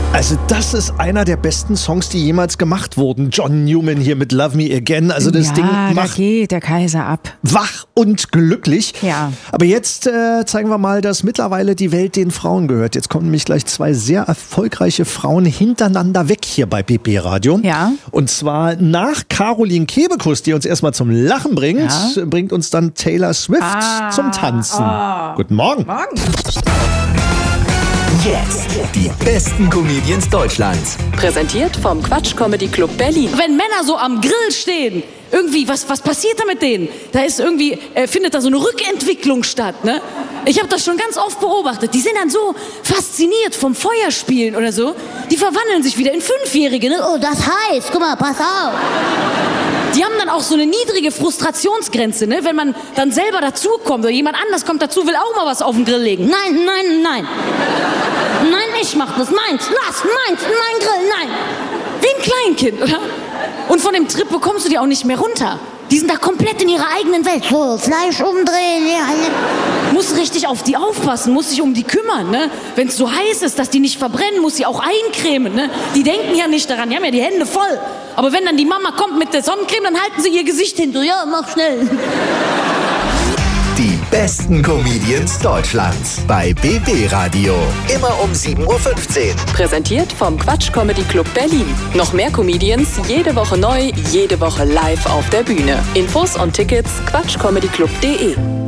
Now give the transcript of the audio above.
Also das ist einer der besten Songs, die jemals gemacht wurden. John Newman hier mit Love Me Again. Also das Ding da macht geht der Kaiser ab. wach und glücklich. Ja. Aber jetzt zeigen wir mal, dass mittlerweile die Welt den Frauen gehört. Jetzt kommen nämlich gleich zwei sehr erfolgreiche Frauen hintereinander weg hier bei BB Radio. Ja. Und zwar nach Caroline Kebekus, die uns erstmal zum Lachen bringt, Ja. bringt uns dann Taylor Swift zum Tanzen. Guten Morgen. Jetzt die besten Comedians Deutschlands. Präsentiert vom Quatsch Comedy Club Berlin. Wenn Männer so am Grill stehen, irgendwie, was passiert da mit denen? Da ist irgendwie, findet da so eine Rückentwicklung statt, ne? Ich habe das schon ganz oft beobachtet. Die sind dann so fasziniert vom Feuerspielen oder so. Die verwandeln sich wieder in Fünfjährige, ne? Oh, das heißt, guck mal, pass auf. Die haben dann auch so eine niedrige Frustrationsgrenze, ne? Wenn man dann selber dazukommt oder jemand anders kommt dazu, will auch mal was auf den Grill legen. Nein. Nein, ich mach das. Meins, mein Grill, nein. Wie ein Kleinkind, oder? Und von dem Trip bekommst du die auch nicht mehr runter. Die sind da komplett in ihrer eigenen Welt. So, Fleisch umdrehen, ja. Muss richtig auf die aufpassen, muss sich um die kümmern, ne? Wenn es so heiß ist, dass die nicht verbrennen, muss sie auch eincremen, ne? Die denken ja nicht daran, die haben ja die Hände voll. Aber wenn dann die Mama kommt mit der Sonnencreme, dann halten sie ihr Gesicht hin. So, ja, mach schnell. Die besten Comedians Deutschlands bei BB Radio. Immer um 7:15 Uhr. Präsentiert vom Quatsch Comedy Club Berlin. Noch mehr Comedians, jede Woche neu, jede Woche live auf der Bühne. Infos und Tickets quatschcomedyclub.de.